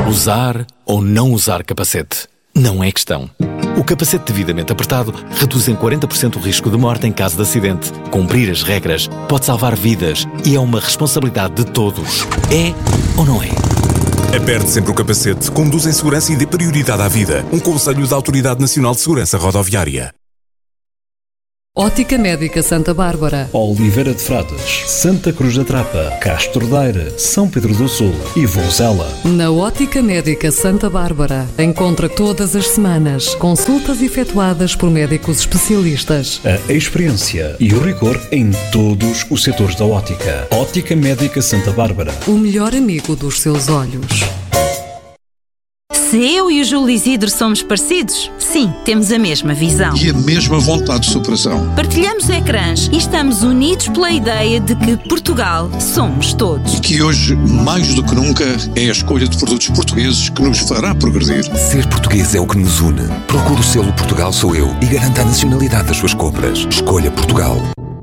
Usar ou não usar capacete? Não é questão. O capacete devidamente apertado reduz em 40% o risco de morte em caso de acidente. Cumprir as regras pode salvar vidas e é uma responsabilidade de todos. É ou não é? Aperte sempre o capacete, conduza em segurança e dê prioridade à vida. Um conselho da Autoridade Nacional de Segurança Rodoviária. Ótica Médica Santa Bárbara, Oliveira de Frades, Santa Cruz da Trapa, Castro Daire, São Pedro do Sul e Vozela. Na Ótica Médica Santa Bárbara, encontra todas as semanas consultas efetuadas por médicos especialistas. A experiência e o rigor em todos os setores da ótica. Ótica Médica Santa Bárbara. O melhor amigo dos seus olhos. Se eu e o Júlio Isidro somos parecidos, sim, temos a mesma visão. E a mesma vontade de superação. Partilhamos ecrãs e estamos unidos pela ideia de que Portugal somos todos. E que hoje, mais do que nunca, é a escolha de produtos portugueses que nos fará progredir. Ser português é o que nos une. Procure o selo Portugal Sou Eu e garanta a nacionalidade das suas compras. Escolha Portugal.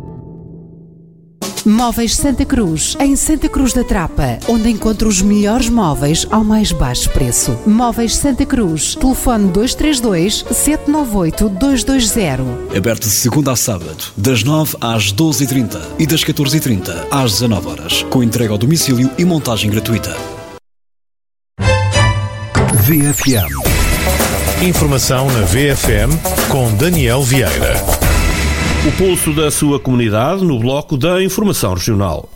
Móveis Santa Cruz, em Santa Cruz da Trapa, onde encontra os melhores móveis ao mais baixo preço. Móveis Santa Cruz, telefone 232-798-220. Aberto de segunda a sábado, das 9 às 12h30 e das 14h30 às 19h, com entrega ao domicílio e montagem gratuita. VFM. Informação na VFM com Daniel Vieira. O pulso da sua comunidade no bloco da Informação Regional.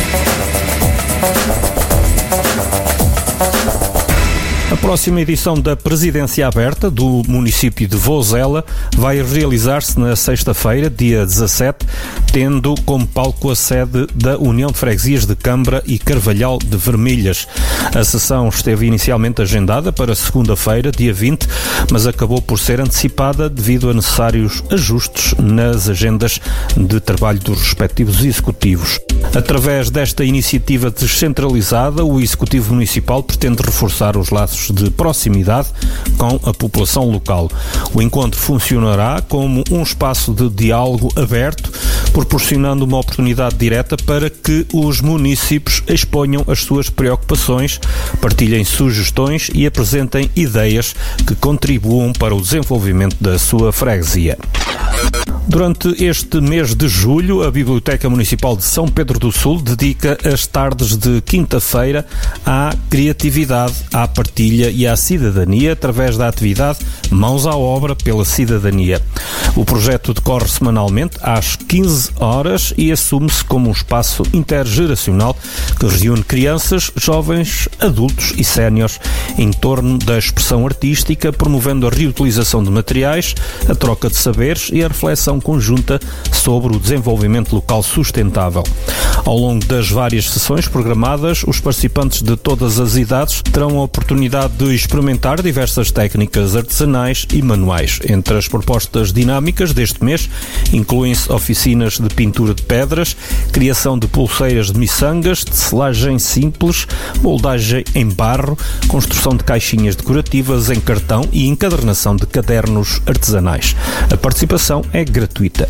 A próxima edição da Presidência Aberta do município de Vozela vai realizar-se na sexta-feira, dia 17, tendo como palco a sede da União de Freguesias de Câmara e Carvalhal de Vermelhas. A sessão esteve inicialmente agendada para segunda-feira, dia 20, mas acabou por ser antecipada devido a necessários ajustes nas agendas de trabalho dos respectivos executivos. Através desta iniciativa descentralizada, o Executivo Municipal pretende reforçar os laços de proximidade com a população local. O encontro funcionará como um espaço de diálogo aberto, proporcionando uma oportunidade direta para que os municípios exponham as suas preocupações, partilhem sugestões e apresentem ideias que contribuam para o desenvolvimento da sua freguesia. Durante este mês de julho, a Biblioteca Municipal de São Pedro do Sul dedica as tardes de quinta-feira à criatividade, à partilha e à cidadania através da atividade Mãos à Obra pela Cidadania. O projeto decorre semanalmente às 15 horas e assume-se como um espaço intergeracional que reúne crianças, jovens, adultos e séniores em torno da expressão artística, promovendo a reutilização de materiais, a troca de saberes e a reflexão conjunta sobre o desenvolvimento local sustentável. Ao longo das várias sessões programadas, os participantes de todas as idades terão a oportunidade de experimentar diversas técnicas artesanais e manuais. Entre as propostas dinâmicas deste mês, incluem-se oficinas de pintura de pedras, criação de pulseiras de miçangas, tecelagem simples, moldagem em barro, construção de caixinhas decorativas em cartão e encadernação de cadernos artesanais. A participação é gratuita.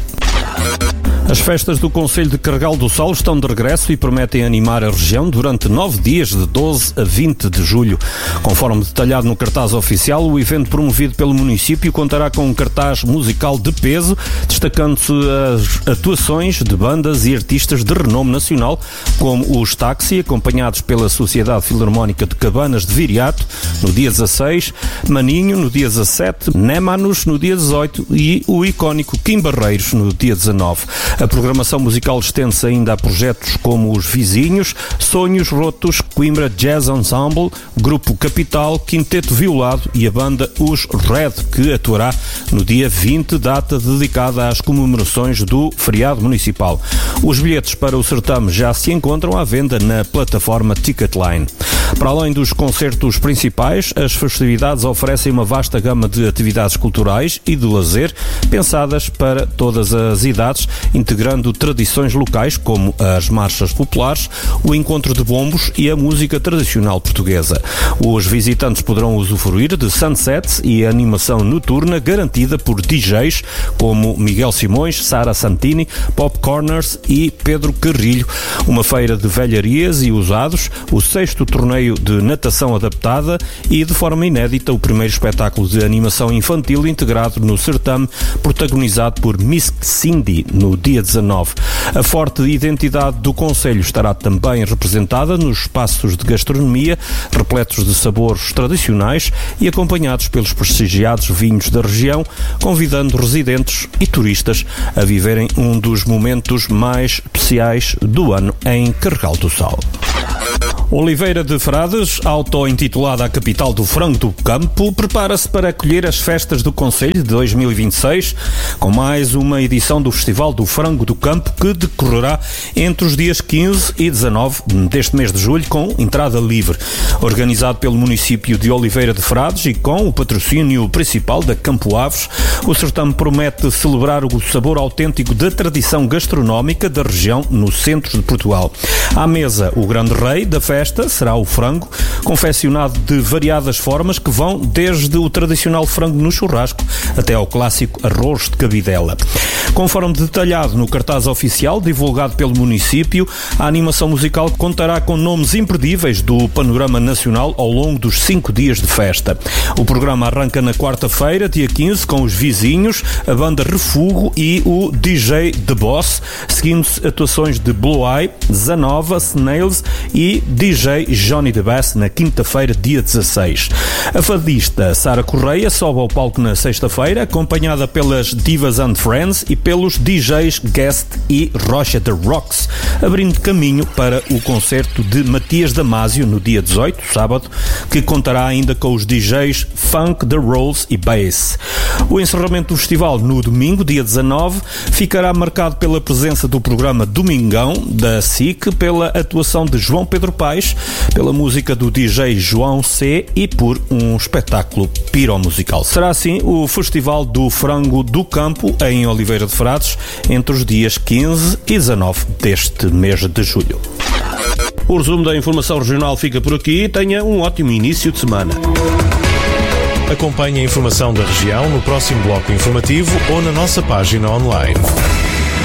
As festas do Concelho de Carregal do Sal estão de regresso e prometem animar a região durante 9 dias, de 12 a 20 de julho. Conforme detalhado no cartaz oficial, o evento promovido pelo município contará com um cartaz musical de peso, destacando-se as atuações de bandas e artistas de renome nacional, como os Táxi, acompanhados pela Sociedade Filarmónica de Cabanas de Viriato, no dia 16, Maninho, no dia 17, Némanos, no dia 18 e o icónico Kim Barreiros, no dia 19. A programação musical estende-se ainda a projetos como Os Vizinhos, Sonhos Rotos, Coimbra Jazz Ensemble, Grupo Capital, Quinteto Violado e a banda Os Red, que atuará no dia 20, data dedicada às comemorações do feriado municipal. Os bilhetes para o certame já se encontram à venda na plataforma Ticketline. Para além dos concertos principais, as festividades oferecem uma vasta gama de atividades culturais e de lazer, pensadas para todas as idades, integrando tradições locais como as marchas populares, o encontro de bombos e a música tradicional portuguesa. Os visitantes poderão usufruir de sunsets e animação noturna garantida por DJs como Miguel Simões, Sara Santini, Pop Corners e Pedro Carrilho. Uma feira de velharias e usados, o 6º torneio torneio de natação adaptada e, de forma inédita, o primeiro espetáculo de animação infantil integrado no certame, protagonizado por Miss Cindy, no dia 19. A forte identidade do concelho estará também representada nos espaços de gastronomia, repletos de sabores tradicionais e acompanhados pelos prestigiados vinhos da região, convidando residentes e turistas a viverem um dos momentos mais especiais do ano em Carregal do Sal. Oliveira de Frades, auto-intitulada a capital do frango do campo, prepara-se para acolher as festas do Concelho de 2026, com mais uma edição do Festival do Frango do Campo, que decorrerá entre os dias 15 e 19 deste mês de julho, com entrada livre. Organizado pelo município de Oliveira de Frades e com o patrocínio principal da Campo Aves, o certame promete celebrar o sabor autêntico da tradição gastronómica da região no centro de Portugal. À mesa, o grande rei da festa será o frango, confeccionado de variadas formas que vão desde o tradicional frango no churrasco até ao clássico arroz de cabidela. Conforme detalhado no cartaz oficial divulgado pelo município, a animação musical contará com nomes imperdíveis do panorama nacional ao longo dos 5 dias de festa. O programa arranca na quarta-feira, dia 15, com os Vizinhos, a banda Refugo e o DJ The Boss, seguindo-se atuações de Blue Eye, Zanova, Snails e DJ Johnny the Bass na quinta-feira, dia 16. A fadista Sara Correia sobe ao palco na sexta-feira, acompanhada pelas Divas and Friends e pelos DJs Guest e Rocha the Rocks, abrindo caminho para o concerto de Matias Damasio no dia 18, sábado, que contará ainda com os DJs Funk, The Rolls e Bass. O encerramento do festival no domingo, dia 19, ficará marcado pela presença do programa Domingão da SIC, pela atuação de João Pedro Paes, pela música do DJ João C e por um espetáculo piromusical. Será assim o Festival do Frango do Campo em Oliveira de Frades entre os dias 15 e 19 deste mês de julho. O resumo da informação regional fica por aqui e tenha um ótimo início de semana. Acompanhe a informação da região no próximo bloco informativo ou na nossa página online.